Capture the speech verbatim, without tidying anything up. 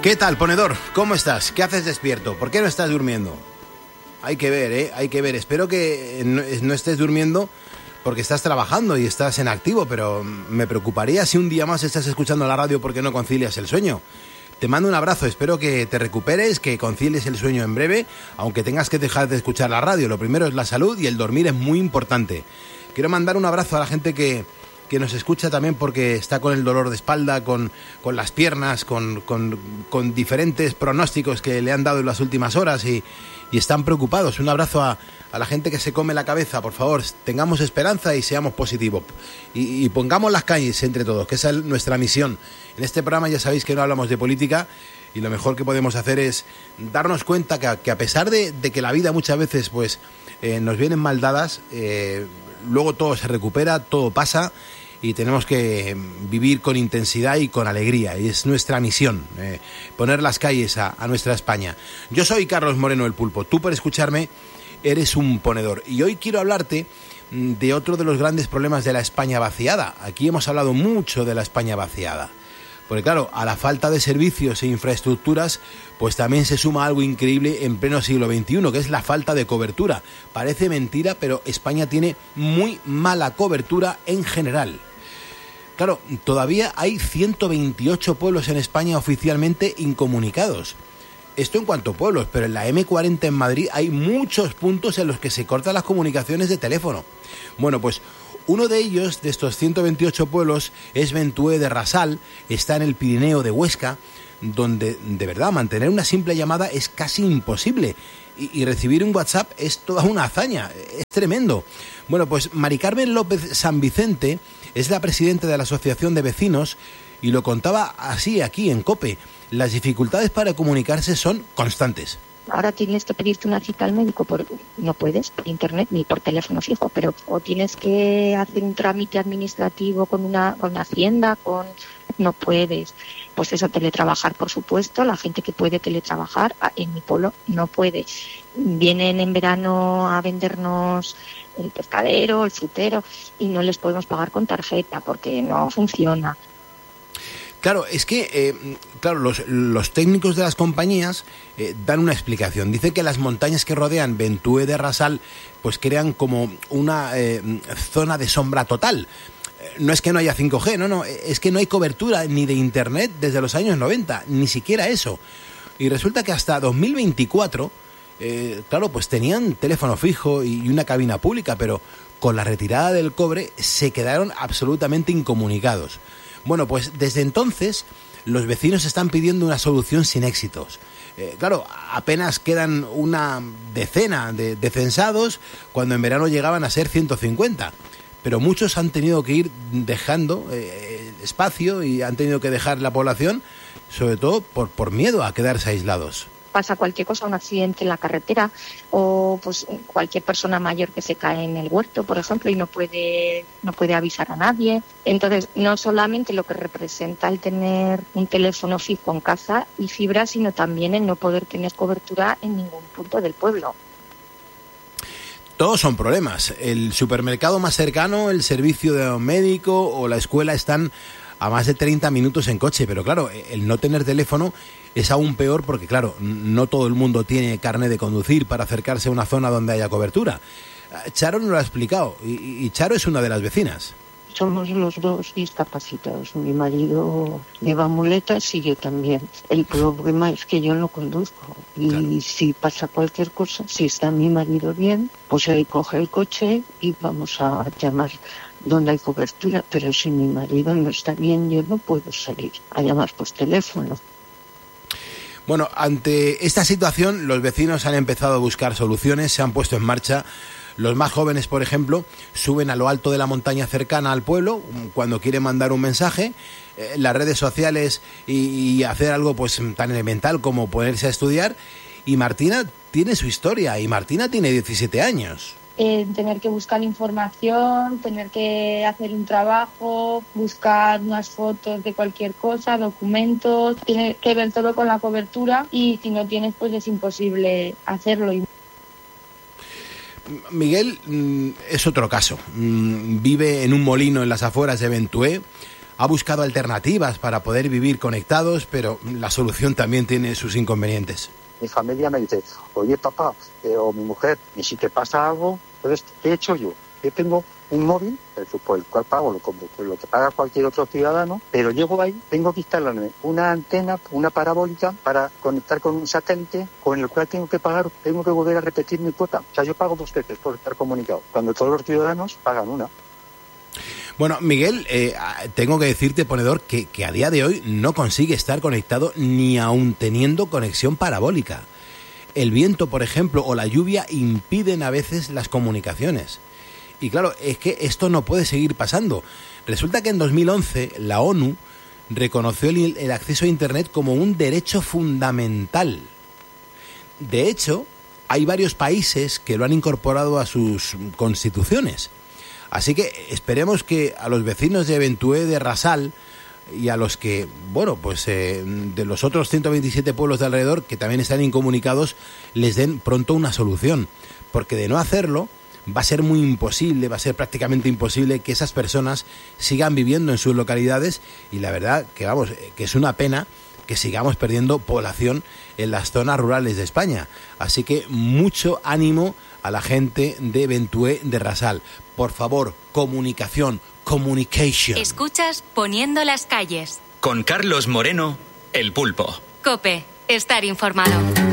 ¿Qué tal, ponedor? ¿Cómo estás? ¿Qué haces despierto? ¿Por qué no estás durmiendo? Hay que ver, ¿eh? Hay que ver. Espero que no, no estés durmiendo porque estás trabajando y estás en activo, pero me preocuparía si un día más estás escuchando la radio porque no concilias el sueño. Te mando un abrazo, espero que te recuperes, que concilies el sueño en breve, aunque tengas que dejar de escuchar la radio. Lo primero es la salud y el dormir es muy importante. Quiero mandar un abrazo a la gente que... que nos escucha también porque está con el dolor de espalda, con, con las piernas, con, con, con diferentes pronósticos que le han dado en las últimas horas y, y están preocupados. Un abrazo a, a la gente que se come la cabeza, por favor, tengamos esperanza y seamos positivos. Y, y pongamos las calles entre todos, que esa es nuestra misión. En este programa ya sabéis que no hablamos de política y lo mejor que podemos hacer es darnos cuenta que, que a pesar de, de que la vida muchas veces pues eh, nos vienen mal dadas, eh, luego todo se recupera, todo pasa y tenemos que vivir con intensidad y con alegría. Y es nuestra misión, eh, poner las calles a, a nuestra España. Yo soy Carlos Moreno el Pulpo. Tú, por escucharme, eres un ponedor. Y hoy quiero hablarte de otro de los grandes problemas de la España vaciada. Aquí hemos hablado mucho de la España vaciada. Porque claro, a la falta de servicios e infraestructuras, pues también se suma algo increíble en pleno siglo veintiuno, que es la falta de cobertura. Parece mentira, pero España tiene muy mala cobertura en general. Claro, todavía hay ciento veintiocho pueblos en España oficialmente incomunicados. Esto en cuanto a pueblos, pero en la eme cuarenta en Madrid hay muchos puntos en los que se cortan las comunicaciones de teléfono. Bueno, pues uno de ellos, de estos ciento veintiocho pueblos, es Ventué de Rasal, está en el Pirineo de Huesca, donde de verdad mantener una simple llamada es casi imposible. Y, y recibir un WhatsApp es toda una hazaña, es tremendo. Bueno, pues Mari Carmen López San Vicente es la presidenta de la Asociación de Vecinos y lo contaba así aquí en COPE. Las dificultades para comunicarse son constantes. Ahora tienes que pedirte una cita al médico, por, no puedes por internet ni por teléfono fijo, pero o tienes que hacer un trámite administrativo con una con Hacienda, con no puedes. Pues eso, teletrabajar, por supuesto, la gente que puede teletrabajar, en mi pueblo no puede. Vienen en verano a vendernos el pescadero, el frutero, y no les podemos pagar con tarjeta porque no funciona. Claro, es que eh, claro, los, los técnicos de las compañías eh, dan una explicación. Dicen que las montañas que rodean Ventué de Rasal pues crean como una eh, zona de sombra total. No es que no haya cinco G, no, no, es que no hay cobertura ni de internet desde los años noventa, ni siquiera eso. Y resulta que hasta dos mil veinticuatro, eh, claro, pues tenían teléfono fijo y una cabina pública, pero con la retirada del cobre se quedaron absolutamente incomunicados. Bueno, pues desde entonces los vecinos están pidiendo una solución sin éxitos. Eh, claro, apenas quedan una decena de, de censados cuando en verano llegaban a ser ciento cincuenta. Pero muchos han tenido que ir dejando eh, espacio y han tenido que dejar la población, sobre todo por, por miedo a quedarse aislados. Pasa cualquier cosa, un accidente en la carretera o pues cualquier persona mayor que se cae en el huerto, por ejemplo, y no puede no puede avisar a nadie. Entonces, no solamente lo que representa el tener un teléfono fijo en casa y fibra, sino también el no poder tener cobertura en ningún punto del pueblo. Todos son problemas. El supermercado más cercano, el servicio médico o la escuela están a más de treinta minutos en coche, pero claro, el no tener teléfono es aún peor porque, claro, no todo el mundo tiene carnet de conducir para acercarse a una zona donde haya cobertura. Charo nos lo ha explicado y Charo es una de las vecinas. Somos los dos discapacitados. Mi marido lleva muletas y yo también. El problema es que yo no conduzco. Y claro, si pasa cualquier cosa, si está mi marido bien, pues él coge el coche y vamos a llamar donde hay cobertura. Pero si mi marido no está bien, yo no puedo salir a llamar por teléfono. Bueno, ante esta situación, los vecinos han empezado a buscar soluciones, se han puesto en marcha. Los más jóvenes, por ejemplo, suben a lo alto de la montaña cercana al pueblo cuando quieren mandar un mensaje, eh, las redes sociales y, y hacer algo pues tan elemental como ponerse a estudiar. Y Martina tiene su historia, y Martina tiene diecisiete años. Eh, tener que buscar información, tener que hacer un trabajo, buscar unas fotos de cualquier cosa, documentos, tiene que ver todo con la cobertura y si no tienes pues es imposible hacerlo. Miguel es otro caso. Vive en un molino en las afueras de Ventué. ha buscado alternativas para poder vivir conectados, pero la solución también tiene sus inconvenientes. Mi familia me dice, oye papá, eh, o mi mujer, y si te pasa algo, entonces, ¿qué he hecho yo? Yo tengo un móvil, por el cual pago lo, como, lo que paga cualquier otro ciudadano, pero llego ahí, tengo que instalarme una antena, una parabólica, para conectar con un satélite con el cual tengo que pagar, tengo que volver a repetir mi cuota. O sea, yo pago dos veces por estar comunicado, cuando todos los ciudadanos pagan una. Bueno, Miguel, eh, tengo que decirte, ponedor, que, que a día de hoy no consigue estar conectado ni aun teniendo conexión parabólica. El viento, por ejemplo, o la lluvia impiden a veces las comunicaciones. Y claro, es que esto no puede seguir pasando. Resulta que en dos mil once la ONU reconoció el, el acceso a Internet como un derecho fundamental. De hecho, hay varios países que lo han incorporado a sus constituciones. Así que esperemos que a los vecinos de Eventué de Rasal y a los que, bueno, pues eh, de los otros ciento veintisiete pueblos de alrededor que también están incomunicados, les den pronto una solución. Porque de no hacerlo, va a ser muy imposible, va a ser prácticamente imposible que esas personas sigan viviendo en sus localidades y la verdad que, vamos, que es una pena que sigamos perdiendo población en las zonas rurales de España. Así que mucho ánimo a la gente de Eventué de Rasal. Por favor, comunicación, communication. Escuchas Poniendo las calles. Con Carlos Moreno, El Pulpo. COPE, estar informado.